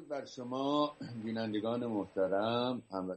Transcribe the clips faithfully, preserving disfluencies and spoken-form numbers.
درود بر شما بینندگان محترم. هموطنان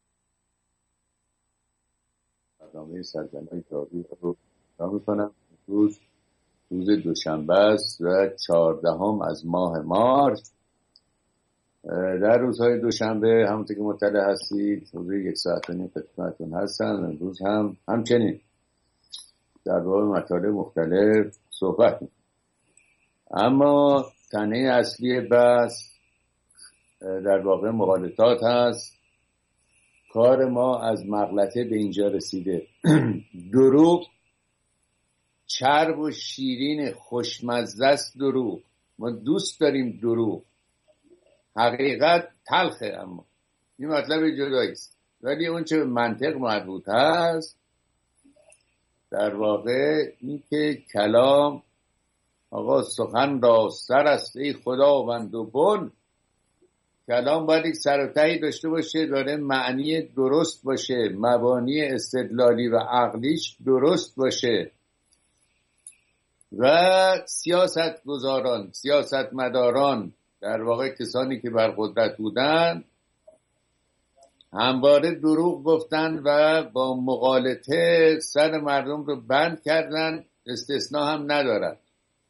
برنامه سلطنت تاریخ رو اجرا میکنم. روز روز دوشنبه است و چهاردهم از ماه مارس. در روزهای دوشنبه همونطور که مطلع هستید حدود یک ساعت و نیم خدمتتون هستم. امروز هم همچنین در باب مطالب مختلف صحبت میکنم، اما تنه اصلی بحث در واقع مغالطات هست. کار ما از مغلطه به اینجا رسیده. دروغ چرب و شیرین خوشمزه است. دروغ ما دوست داریم، دروغ حقیقت تلخه، اما این مطلب جدایی است. ولی اون چه به منطق مربوط هست در واقع این که کلام آقا سخن را سر است ای خداوند و بن. کلام باید یک سر و تهی داشته باشه، داره معنی درست باشه، مبانی استدلالی و عقلیش درست باشه و سیاست گذاران، سیاست مداران، در واقع کسانی که بر قدرت بودن همواره دروغ گفتن و با مغالطه سر مردم رو بند کردن، استثناء هم ندارد.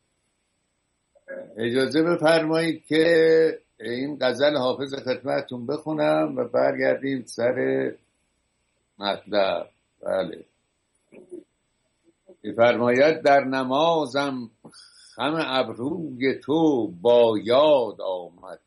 اجازه بفرمایید که این غزل حافظ خدمتتون بخونم و برگردیم سر مطلب. بله، بفرماید در نمازم خم ابروی تو با یاد آمد.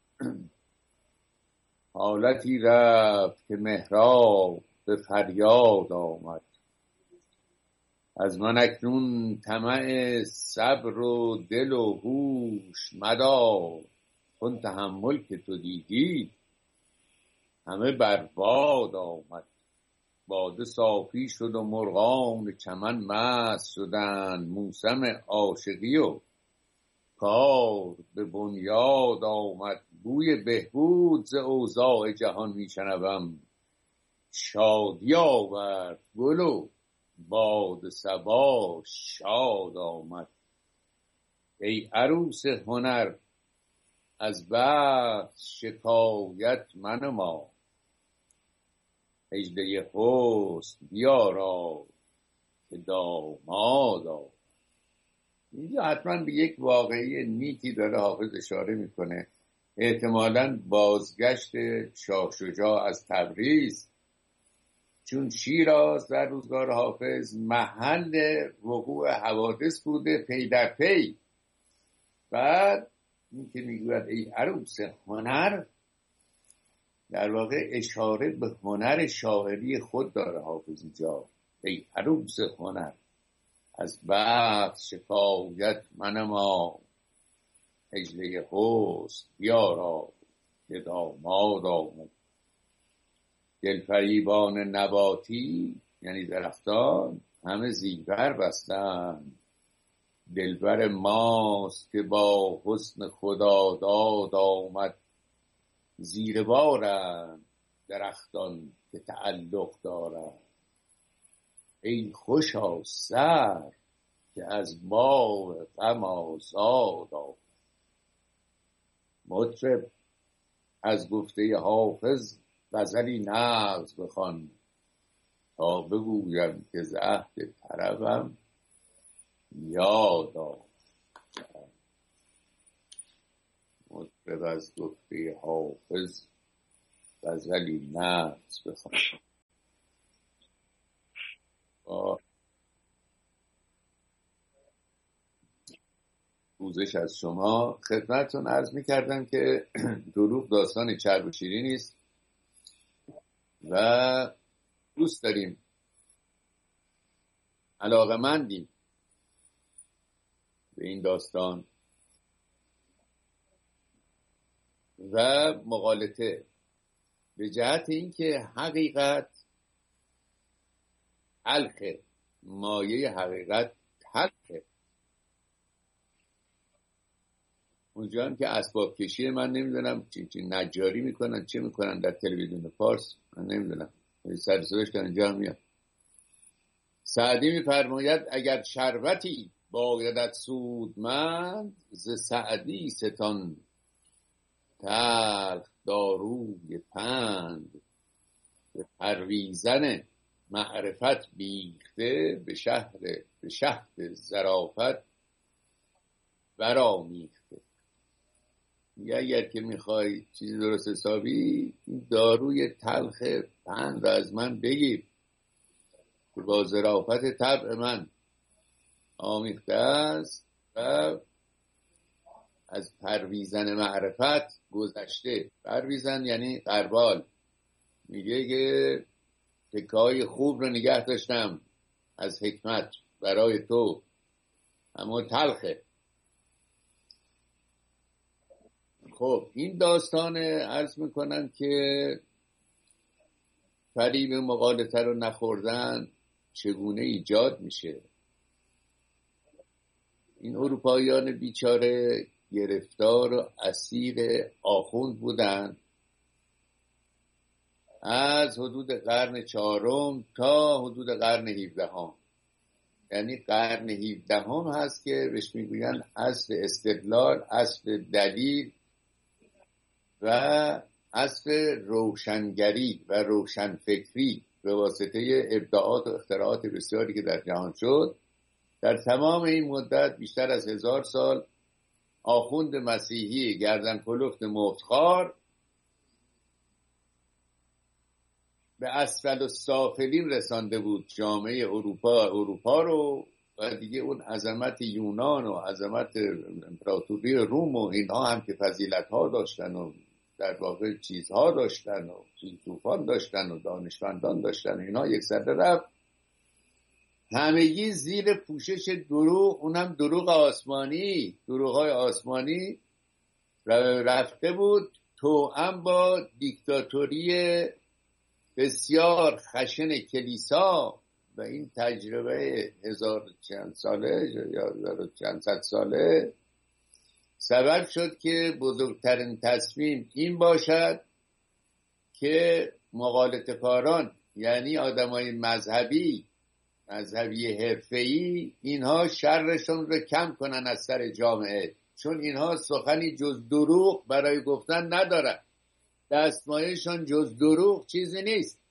حالتی رفت که محراب به فریاد آمد. از من اکنون طمع صبر و دل و هوش مدار. اون تحمل که تو دیدی همه برباد آمد. باده صافی شد و مرغان چمن مست شدند. موسم عاشقی و کار به بنیاد آمد. بوی بهبود ز اوضاع جهان میشنوم. شادی آورد گل و باد صبا شاد آمد. ای عروس هنر از بخت شکایت منما. اژده حسن بیارا که داماد آمد. اینجا حتما به یک واقعی نیکی داره حافظ اشاره میکنه، احتمالاً بازگشت شاه شجاع از تبریز، چون شیراز در روزگار حافظ محل وقوع حوادث بوده پی در پی. بعد این که میگوید ای عروس هنر، در واقع اشاره به هنر شاعری خود داره حافظ اینجا. ای عروس هنر از بخت شکایت منما. اژده حسن بیارا که داماد آمد. دلفریبان نباتی یعنی درختان همه زیور بستند. دلبر ماست که با حسن خدا داد آمد. زیر بارند درختان که تعلق دارند. ای خوشا سر که از باغ غم آزاد آمد. مطرب از گفته حافظ غزلی نغز بخوان تا بگویم که ز عهد طربم یاد آمد. مطرب از گفته حافظ غزلی نغز بخوان. پوزش از شما. خدمتتون عرض می‌کردم که دروغ داستان چرب و شیرینی است و دوست داریم، علاقه‌مندیم به این داستان و مغالطه، به جهت اینکه حقیقت تلخه، مایه حقیقت تلخه. اونجا هم که اسباب کشی من نمیدونم چی چی نجاری میکنن چه میکنن در تلویزیون پارس، من نمیدونم، سر صداش که اینجا میاد. سعدی میفرماید اگر شربتی بایدت سودمند ز سعدی ستان تلخ داروی پند، به پرویزن معرفت بیخته، به شهر به شهد ظرافت برآمیخته. میگه اگر که میخوای چیزی درست حسابی، این داروی تلخ پند رو از من بگیر که با ظرافت طبع من آمیخته است و از پرویزن معرفت گذشته. پرویزن یعنی غربال. میگه که تکه‌های خوب رو نگه داشتم از حکمت برای تو، اما تلخه. خب این داستان عرض میکنم که فریب مغالطه رو نخوردن چگونه ایجاد میشه. این اروپاییان بیچاره گرفتار و اسیر آخوند بودن از حدود قرن چهارم تا حدود قرن هفدهم. یعنی قرن هفدهم هست که بهش میگوین اصل استدلال، اصل دلیل و اصل روشنگری و روشنفکری به واسطه ابداعات و اختراعات بسیاری که در جهان شد. در تمام این مدت بیشتر از هزار سال آخوند مسیحی گردن کلفت مفتخوار به اسفل السافلین رسانده بود جامعه اروپا اروپا رو، و دیگه اون عظمت یونان و عظمت امپراتوری روم و اینها هم که فضیلت ها داشتن و در واقع چیزها داشتن و فیلسوفان داشتن و دانشمندان داشتن و اینها یک سره رفت همگی زیر پوشش دروغ، اونم دروغ آسمانی، دروغ های آسمانی رفته بود توأم با دیکتاتوری بسیار خشن کلیسا. و این تجربه هزار چند ساله یا هزار چند صد ساله سبب شد که بزرگترین تصمیم این باشد که مغالطه کاران، یعنی آدمای مذهبی مذهبی حرفه‌ای، اینها شرشون رو کم کنن از سر جامعه، چون اینها سخنی جز دروغ برای گفتن ندارن، دستمایه‌شون جز دروغ چیزی نیست.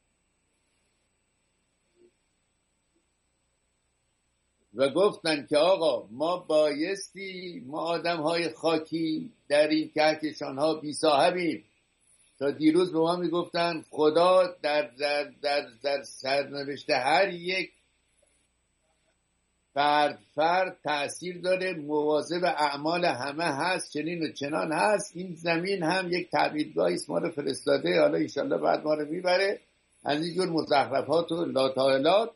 و گفتن که آقا ما بایستی، ما آدم های خاکی در این کهکشان ها بی صاحبیم. تا دیروز به ما میگفتن خدا در, در, در, در سرنوشت هر یک فرد فرد تأثیر داره، مواظب اعمال همه هست، چنین و چنان هست. این زمین هم یک تعبیدگاهی است ما رو فرستاده، حالا انشالله بعد ما رو میبره. از اینجور مزخرفات و لاتائلات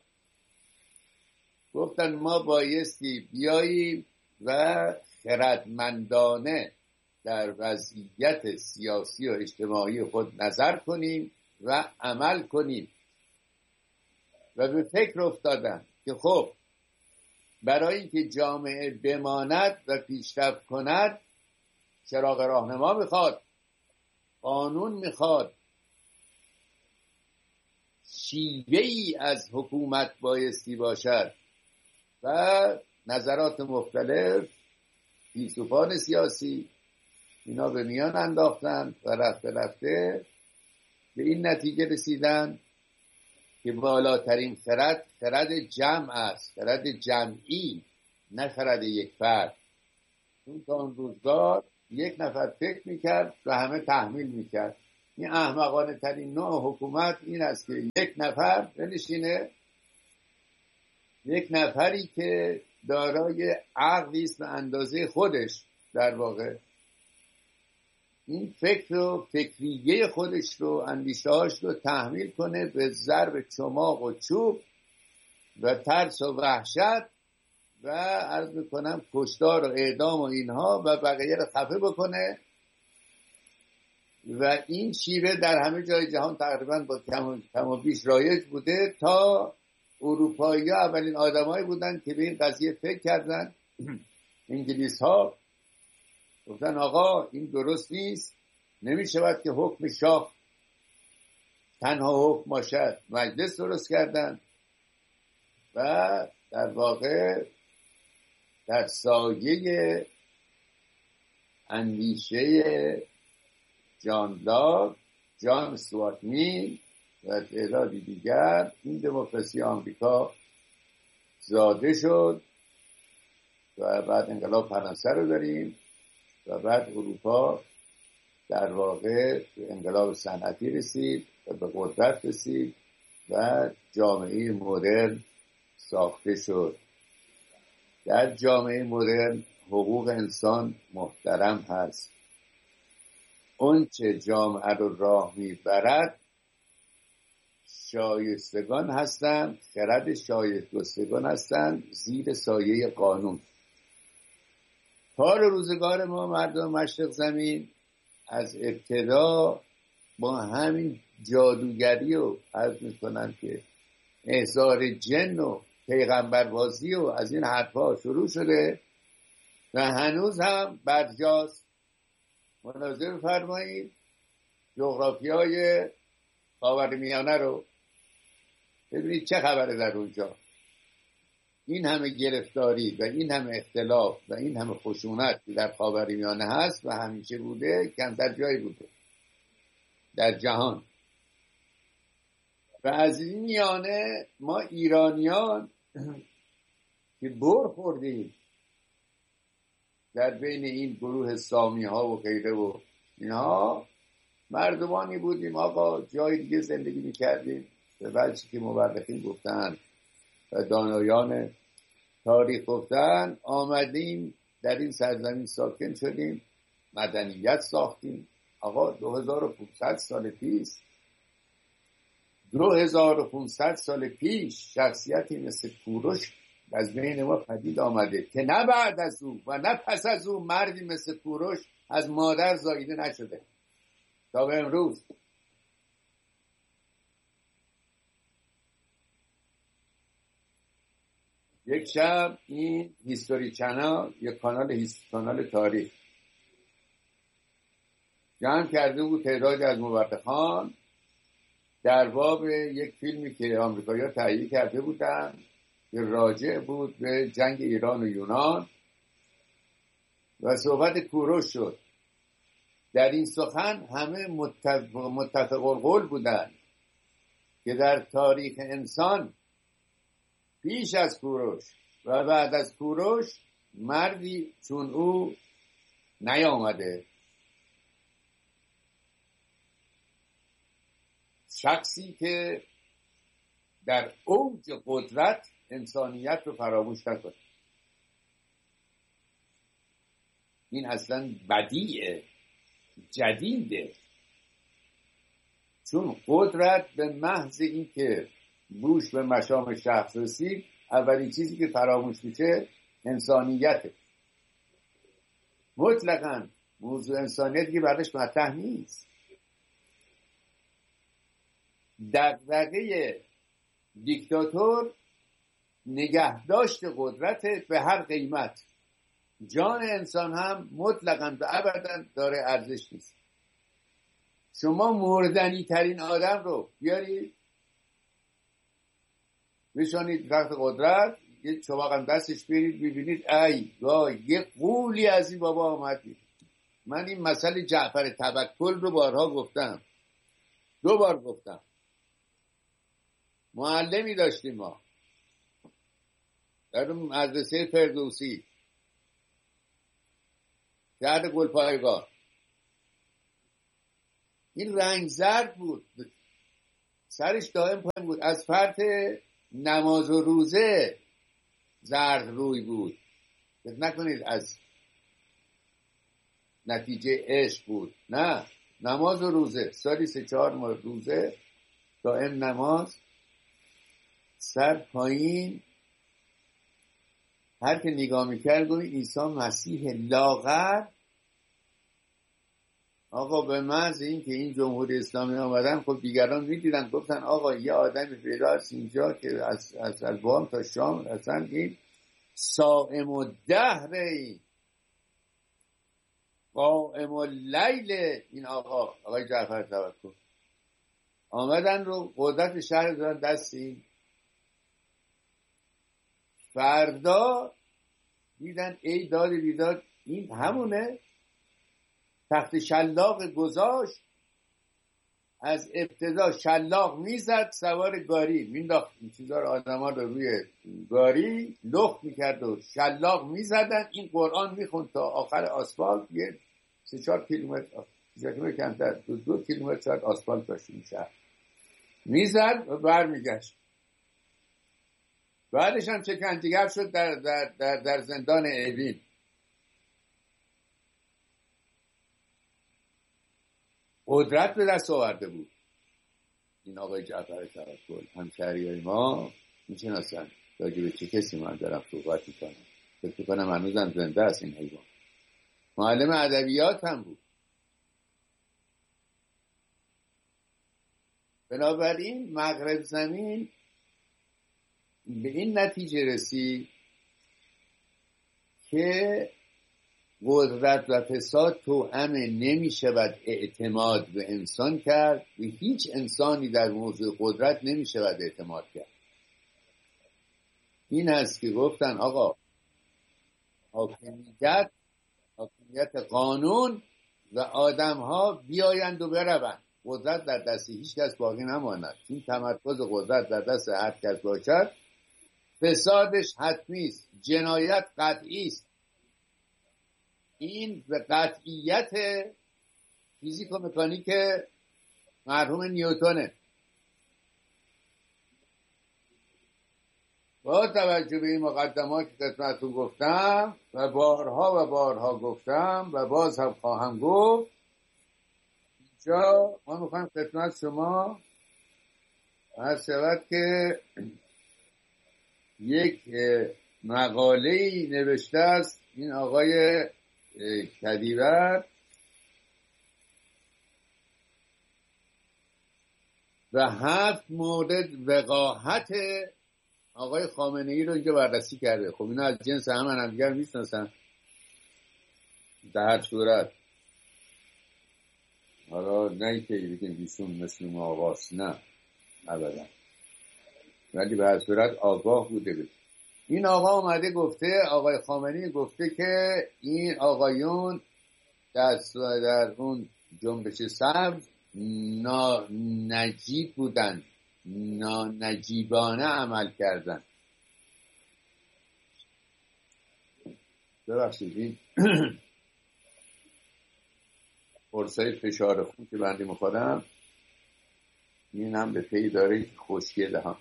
گفتن ما بایستی بیاییم و خردمندانه در وضعیت سیاسی و اجتماعی خود نظر کنیم و عمل کنیم. و به فکر افتادن که خب برای اینکه جامعه بماند و پیشرفت کند چراغ راهنما میخواد، قانون میخواد، شیوه‌ای از حکومت بایستی باشد. و نظرات مختلف فیلسوفان سیاسی اینا به میان انداختن و رفته رفته به این نتیجه رسیدن که بالاترین خرد خرد جمع است، خرد جمعی، نه خرد یک فرد. چون تا اون روزگار یک نفر فکر میکرد و همه تحمیل میکرد. این احمقانه ترین نوع حکومت این است که یک نفر بنشینه، یک نفری که دارای عقلی است به اندازه خودش، در واقع این فکر و فکریه خودش رو، اندیشه‌هاش رو تحمیل کنه به ضرب چماق و چوب و ترس و وحشت و عرض میکنم کشتار و اعدام و اینها، و بقیه رو خفه بکنه. و این شیوه در همه جای جهان تقریبا با کم و بیش رایج بوده. تا اروپایی ها اولین آدمایی بودن که به این قضیه فکر کردن. انگلیس ها گفتن آقا این درست نیست، نمیشود که حکم شاه تنها حکم باشد. مجلس درست کردن و در واقع در سایه اندیشه جان لاک، جان استوارت میل و تعدادی دیگر این دموکراسی آمریکا زاده شد و بعد انقلاب فرانسه رو داریم و بعد اروپا در واقع به انقلاب صنعتی رسید و به قدرت رسید و جامعه مدرن ساخته شد. در جامعه مدرن حقوق انسان محترم هست. اون چه جامعه رو راه میبرد شایستگان هستند، خرد شایستگان هستند زیر سایه قانون. حال روزگار ما مردم مشرق زمین از ابتدا با همین جادوگری و عرض میکنن که احضار جن و پیغمبربازی و از این حرفا شروع شده و هنوز هم برجاست. مناظر فرمایید جغرافیای خاورمیانه رو ببینید چه خبره در اونجا. این همه گرفتاری و این همه اختلاف و این همه خشونت که در خاورمیانه هست و همیشه بوده، کمتر جایی بوده در جهان. و از این میانه ما ایرانیان که بر خوردیم در بین این گروه سامی ها و غیره و اینها، مردمانی بودیم آقا جای دیگه زندگی میکردیم به وجهی که مورخین گفتن و دانایان تاریخ گفتن، آمدیم در این سرزمین ساکن شدیم، مدنیت ساختیم. آقا دو هزار و پانصد سال پیش دو هزار و پانصد سال پیش شخصیتی مثل کوروش از بین ما پدید آمده که نه بعد از او و نه پس از او مردی مثل کوروش از مادر زاییده نشده تا به امروز. یک شب این هیستوری چنل، یک کانال هیست... کانال تاریخ جمع کرده بود تعدادی از مورخان در باب یک فیلمی که آمریکایی‌ها تهیه کرده بودن که راجع بود به جنگ ایران و یونان و صحبت کوروش شد. در این سخن همه متفق, متفق القول بودند که در تاریخ انسان پیش از کوروش و بعد از کوروش مردی چون او نیامده. شخصی که در اوج قدرت انسانیت رو فراموش نکنه. این اصلا بدیعه، جدیده، چون قدرت به محض این که بوش به مشام شخص رسید اولین چیزی که فراموش میشه انسانیته. مطلقاً موضوع انسانیت که بعدش مطرح نیست. دغدغه دیکتاتور نگهداشت قدرت به هر قیمت. جان انسان هم مطلقاً به ابداً داره ارزش نیست. شما مردنی ترین آدم رو بیارید بشانید تخت قدرت، یه چوبقم دستش برید ببینید ای وای یه قولی از این بابا آمدید. من این مسئله جعفر توکل رو بارها گفتم، دو بار گفتم. معلمی داشتیم ما در مدرسه فردوسی شهر گلپایگان. این رنگ زرد بود، سرش دائم پایین بود، از فرط نماز و روزه زرد روی بود. فکر نکنید از نتیجه عشق بود، نه، نماز و روزه، سالی سه چهار ماه روزه دائم نماز، سر پایین. هر که نگاه میکرد گوید عیسی مسیح لاغر. آقا به محض این که این جمهوری اسلامی آمدن خب دیگران میدیدن گفتن آقا یه آدمی پیدا است اینجا که از از البام تا شام اصلا این صائم الدهر قائم اللیل، این آقا آقای جعفر توکل آمدن رو قدرت شهر دارن دست این. فردا دیدن ای داد بیداد این همونه. تخت شلاق گذاشت، از ابتدا شلاق میزد، سوار گاری مینداخت این چیزا رو، آدما رو روی گاری لخت میکرد و شلاق میزدن، این قرآن میخوند تا آخر آسفالت. یه سه چهار کیلومتر کیلومتر کمتر دو, دو کیلومتر شاید آسفالت داشت این شهر، میزد و برمیگشت. بعدش هم شکنجهگر شد در, در, در, در زندان اوین. قدرت به دست آورده بود. این آقای جعفر توکل همشهریای ما میشناسن راجع به چه کسی من دارم صحبت میکنم. فکر کنم هنوزم زنده است این حیوان. معلم ادبیات هم بود. بنابراین مغرب زمین به این نتیجه رسید که قدرت و فساد توأم نمی شود اعتماد به انسان کرد، به هیچ انسانی در موضوع قدرت نمی شود اعتماد کرد. این هست که گفتن آقا حاکمیت حاکمیت قانون و آدم ها بیایند و بروند، قدرت در دست هیچ کس باقی نماند. چون تمرکز قدرت در دست هر کس باشد فسادش حتمی است، جنایت قطعی است. این به قطعیت فیزیک و مکانیک مرحوم نیوتونه. با توجه به این مقدمات که خدمتتون گفتم و بارها و بارها گفتم و باز هم خواهم گفت، اینجا ما میخوایم خدمت شما عرض شود که یک مقاله‌ای نوشته است این آقای کدیور و هفت مورد وقاحت آقای خامنه‌ای رو اینجا بررسی کرده. خب اینا از جنس همن هم دیگر میشناسن در هر صورت. حالا نه که بگیم ایشون مثل ما آواز، نه ابدا، ولی به هر صورت آگاه بوده بود. این آقا اومده گفته، آقای خامنه‌ای گفته که این آقایون در, در اون جنبش سبز ناجیب بودن، ناجیبانه عمل کردن. ببخشید این قرصای فشار خون که بنده میخورم این هم به پی داره خشکی دهان.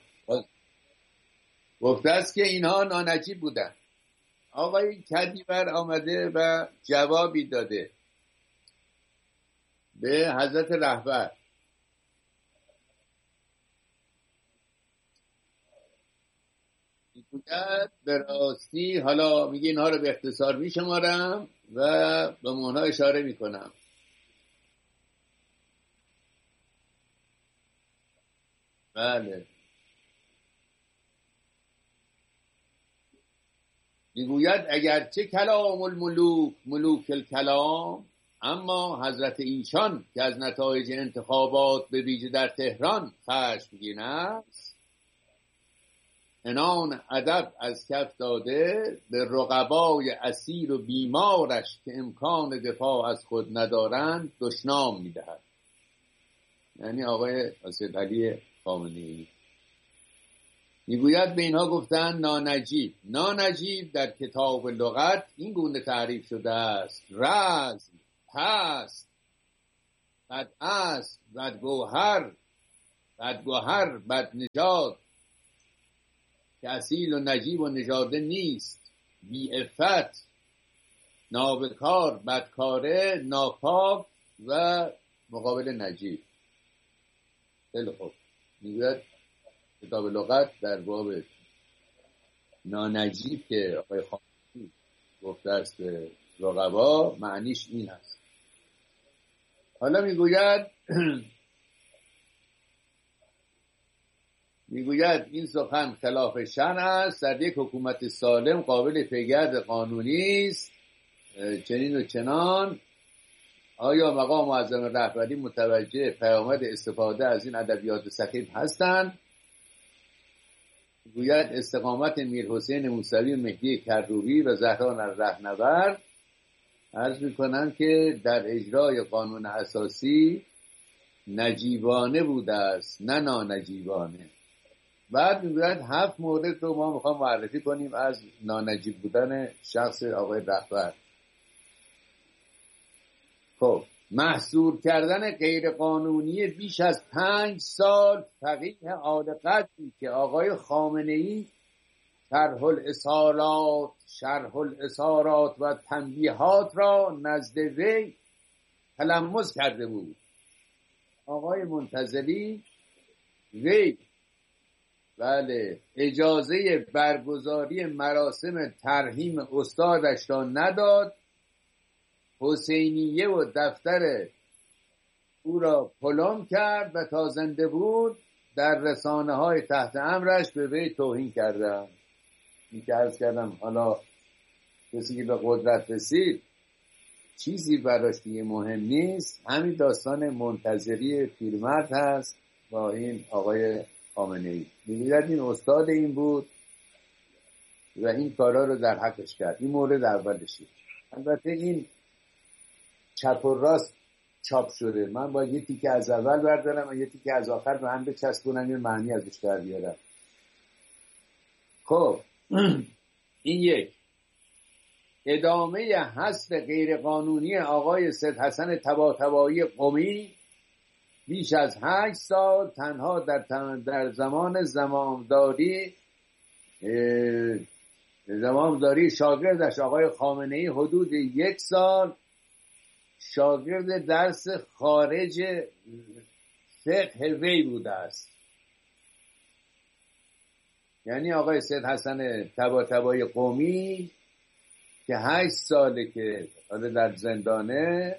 گفته است که اینها نانجیب بودن. آقای کدیور آمده و جوابی داده به حضرت رهبر. میگوید به راستی، حالا میگه اینها رو به اختصار میشمارم و به اونها اشاره میکنم. بله، میگوید اگرچه کلام الملوک ملوک الکلام، اما حضرت ایشان که از نتایج انتخابات به ویژه در تهران خشمگین است، عنان ادب از کف داده به رقبای اسیر و بیمارش که امکان دفاع از خود ندارند دشنام میدهد. یعنی آقای اسد علی خامنه‌ای میگوید به اینها گفتن نانجیب. نانجیب در کتاب لغت این گونه تعریف شده است: رزم، پست، بد اصل، بد گوهر، بد گوهر، بد نژاد، که اصیل و نجیب و نژاده نیست، بی عفت، نابکار، بدکاره، ناپاک و مقابل نجیب. خیلی خوب. میگوید کتاب لغت در باب نانجیب که آقای خامنه‌ای گفته است به رقبا معنیش این است. حالا میگوید میگوید این سخن خلاف شرع است، در یک حکومت سالم قابل پیگرد قانونی است، چنین و چنان. آیا مقام معظم رهبری متوجه پیامد استفاده از این ادبیات سخیف هستند؟ گوید استقامت میرحسین موسوی و مهدی کروبی و زهران رهنورد عرض میکنم که در اجرای قانون اساسی نجیبانه بوده است نه نانجیبانه. بعد میگوید هفت مورد رو ما میخوام معرفی کنیم از نانجیب بودن شخص آقای رهبر. خب، محصور کردن غیر قانونی بیش از پنج سال فقیه عالی قدری که آقای خامنه‌ای شرح الاسارات شرح الاسارات و تنبیهات را نزد وی تلمس کرده بود. آقای منتظری وی بله اجازه برگزاری مراسم ترحیم استادش را نداد، حسینیه و دفتر او را پلم کرد و تا زنده بود در رسانه های تحت امرش به وی توهین کردند. این که عرض کردم حالا کسی که به قدرت رسید چیزی براش دیگه مهم نیست. همین داستان منتظری پیرمرد هست با این آقای خامنه‌ای. می‌بینید این استاد این بود و این کارا رو در حقش کرد. این مورد اولشه. البته این چپ و راست چاپ شده، من با یه تیکه از اول بردارم و یه تیکه از آخر به هم بچسبونم یه معنی ازش در بیارم. خب این یک. ادامه حذف غیرقانونی آقای سید حسن طباطبایی قمی بیش از هشت سال تنها در در زمان زمامداری زمامداری شاگردش آقای خامنه‌ای حدود یک سال شاگرد درس خارج فقه وی بوده است. یعنی آقای سید حسن طباطبایی قمی که هشت ساله که در زندانه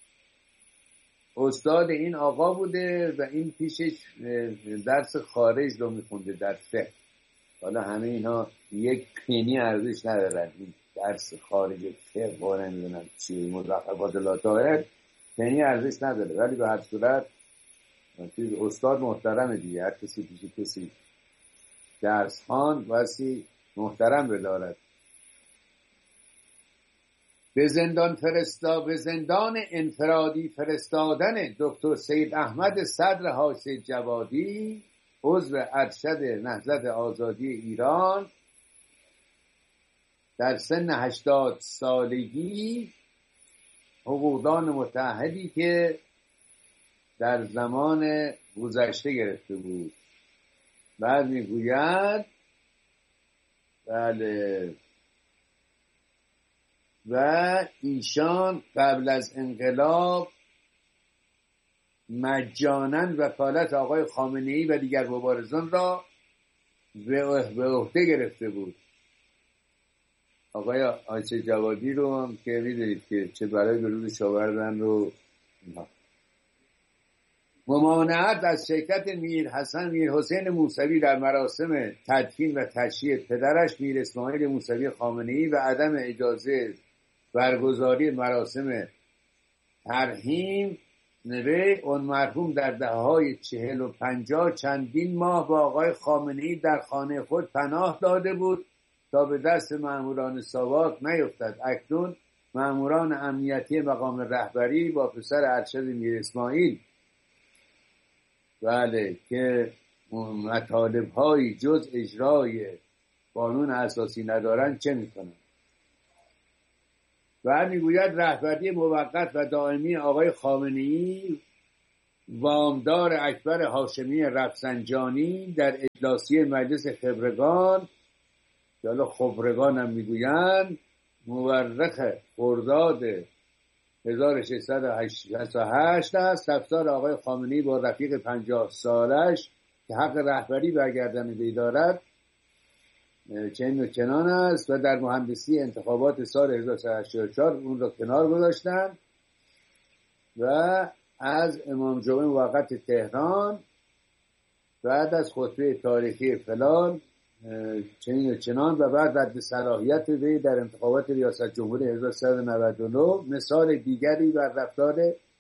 استاد این آقا بوده و این پیشش درس خارج رو میخونده در فقه. حالا همه اینا یک پنی ارزش ندارن، این درس خارج فقه با نمیدونم چی مزخرفات لاطاهر پنی ارزش نداره، ولی به هر صورت استاد محترم دیگه. هر کسی پیش کسی درس خوان واسه محترم بدارد. به زندان فرستا به زندان انفرادی فرستادن دکتر سید احمد صدر حاشیه جوادی عضو ارشد نهضت آزادی ایران در سن هشتاد سالگی، حقوقدان متعهدی که در زمان گذشته گرفته بود. بعد میگوید بله و ایشان قبل از انقلاب مجانا وکالت آقای خامنه‌ای و دیگر مبارزان را به عهده گرفته بود. آقای حاشیه جوادی رو هم که می‌دونید که چه برای به روزش آوردن رو اینها. ممانعت از شرکت میر حسن میر حسین موسوی در مراسم تدفین و تشییع پدرش میر اسماعیل موسوی خامنه‌ای و عدم اجازه برگزاری مراسم ترحیم نوی اون مرحوم در دهه‌های چهل و پنجاه چندین ماه با آقای خامنه‌ای در خانه خود پناه داده بود تا به دست ماموران ساواک نیفتد. اکنون ماموران امنیتی مقام رهبری با پسر ارشد میر اسماعیل بله که مطالب‌های جز اجرای قانون اساسی ندارن چه میکنن؟ و میگوید رهبری موقت و دائمی آقای خامنه‌ای وامدار اکبر هاشمی رفسنجانی در اجلاسی مجلس خبرگان که حالا خبرگان هم میگویند مورخ خرداد هزار و ششصد و شصت و هشت است. رفتار آقای خامنه‌ای با رفیق پنجاه سالش که حق رهبری برگردن وی دارد چنین و چنان است و در مهندسی انتخابات سال هزار و سیصد و هشتاد و چهار اون را کنار گذاشتن و از امام جمعه موقت تهران بعد از خطبه تاریخی فلان چنین و چنان و بعد رد صلاحیت وی در انتخابات ریاست جمهوری هزار و سیصد و نود و نه مثال دیگری بر رفتار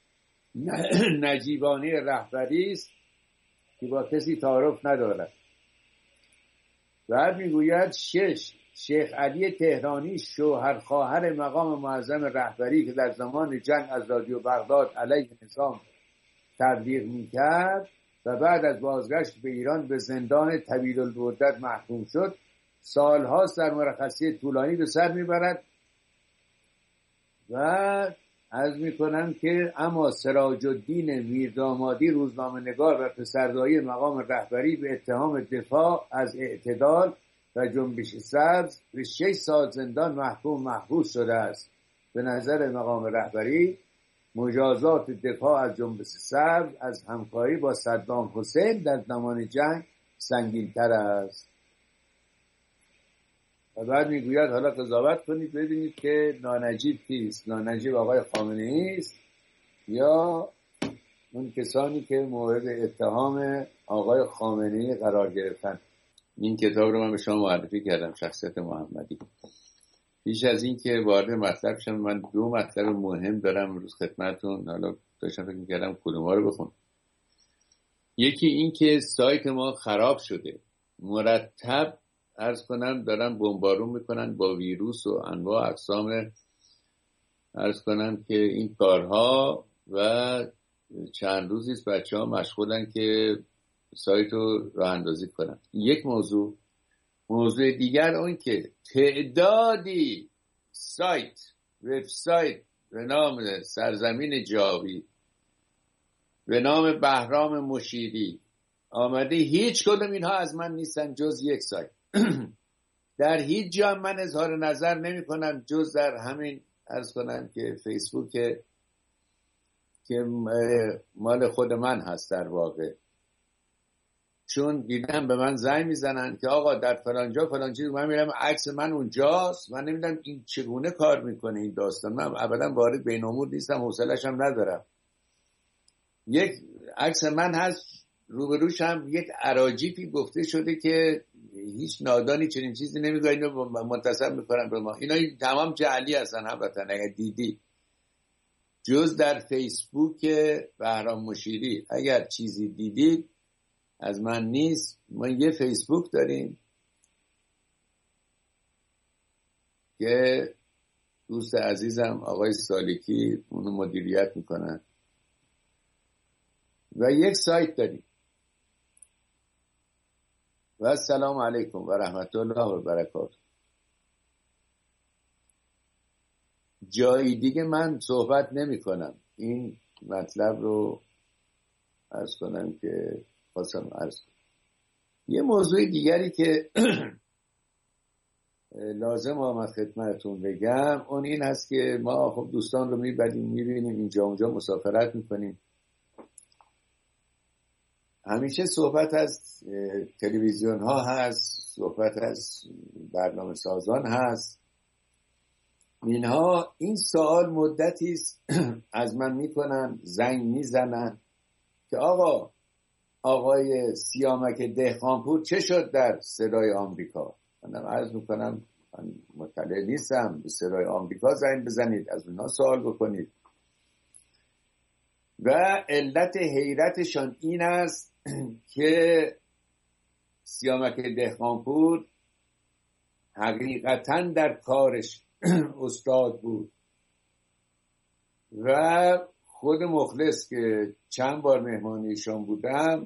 نجیبانه رهبری است که با کسی تعارف ندارد. بعد میگوید شش شیخ علی تهرانی شوهر خواهر مقام معظم رهبری که در زمان جنگ از رادیو بغداد علیه نظام تبلیغ میکرد و بعد از بازگشت به ایران به زندان طویل المدت محکوم شد، سالهاست در مرخصی طولانی به سر میبرد و عرض میکنم که اما سراج الدین میردامادی روزنامه نگار و پسردایی مقام رهبری به اتهام دفاع از اعتدال و جنبش سبز به شش سال زندان محکوم محبوس شده است. به نظر مقام رهبری مجازات دفاع از جنبش سبز از همکاری با صدام حسین در زمان جنگ سنگین‌تر است. و بعد میگوید حالا قضاوت کنید ببینید که نانجیب کیست؟ نانجیب آقای خامنه‌ای است یا اون کسانی که مورد اتهام آقای خامنه‌ای قرار گرفتن. این کتاب رو من به شما معرفی کردم، شخصیت محمدی. پیش از این که وارد مطلب شم، من دو مطلب مهم دارم امروز خدمتتون. حالا داشتم فکر می‌کردم کدوما رو بخونم. یکی این که سایت ما خراب شده، مرتب عرض کنم دارن بمبارون میکنن با ویروس و انواع اقسام، عرض کنم که این کارها و چند روزی است بچه ها مشغولن که سایت رو راه اندازی کنن. یک موضوع. موضوع دیگر اون که تعدادی سایت، وبسایت به نام سرزمین جاوید، به نام بهرام مشیری آمده، هیچ کدوم اینها از من نیستن جز یک سایت. در هیچ جا من اظهار نظر نمی کنم جز در همین عرض کنم که فیسبوک که مال خود من هست در واقع، چون دیدم به من زنگ میزنن که آقا در فلان جا فلان چیز، من میرم عکس من اونجاست، من نمیدونم این چگونه کار میکنه این داستان. من ابدا وارد بین امور نیستم، حوصله‌اش هم ندارم. یک عکس من هست، روبروش هم یک اراجیفی گفته شده که هیچ نادانی چنین چیزی نمیگه، اینو منتسب میکنن به ما. اینا تمام جعلی هستن هموطن. اگر دیدی جز در فیسبوک بهرام مشیری اگر چیزی دیدید از من نیست. ما یه فیسبوک داریم که دوست عزیزم آقای سالکی اونو مدیریت میکنن و یک سایت داریم. و السلام علیکم و رحمت الله و برکاته. جای دیگه من صحبت نمی کنم. این مطلب رو عرض کنم که خواستم عرض کنم. یه موضوع دیگری که لازم آمد خدمتون بگم اون این هست که ما خب دوستان رو میبریم میبینیم اینجا اونجا مسافرت میکنیم. همیشه صحبت از تلویزیون ها هست، صحبت از برنامه سازان هست. اینها این سوال مدتی است از من میکنن، زنگ میزنن که آقا آقای سیامک دهقانپور چه شد در صدای آمریکا؟ منم عرض میکنم من مطلع نیستم، به صدای آمریکا زنگ بزنید، از اونها سوال بکنید. و علت حیرتشان این است که سیامک دهقانپور حقیقتاً در کارش استاد بود و خود مخلص که چند بار مهمانیشان بودم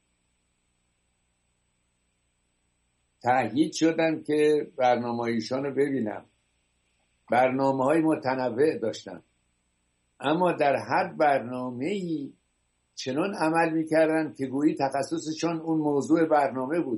تأکید شدم که برنامه ایشان رو ببینم. برنامه های متنوع داشتن اما در هر برنامه‌ای چنان عمل میکردن که گویی تخصصشان اون موضوع برنامه بود.